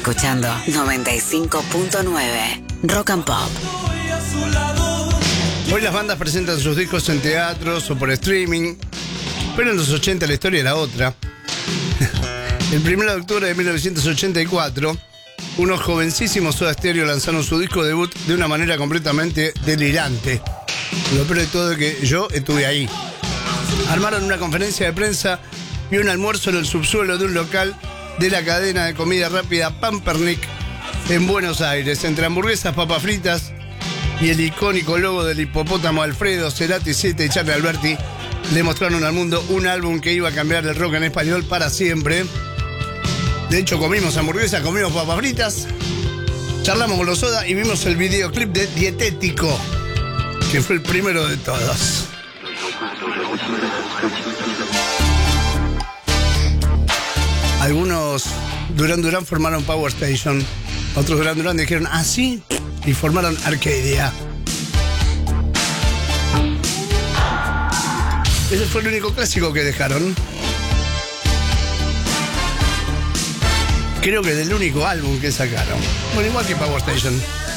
escuchando 95.9 Rock and Pop. Hoy las bandas presentan sus discos en teatros o por streaming, pero en los 80 la historia era otra. El 1 de octubre de 1984, unos jovencísimos Soda Stereo lanzaron su disco debut de una manera completamente delirante. Lo peor de todo es que yo estuve ahí. Armaron una conferencia de prensa y un almuerzo en el subsuelo de un local de la cadena de comida rápida Pampernick en Buenos Aires, entre hamburguesas, papas fritas y el icónico logo del hipopótamo Alfredo, Cerati 7 y Charlie Alberti. Le mostraron al mundo un álbum que iba a cambiar el rock en español para siempre. De hecho, comimos hamburguesas, comimos papas fritas, charlamos con los Soda y vimos el videoclip de Dietético, que fue el primero de todos. Algunos Duran Duran formaron Power Station, otros Duran Duran dijeron así y formaron Arcadia. Ese fue el único clásico que dejaron. Creo que del único álbum que sacaron. Bueno, igual que Power Station.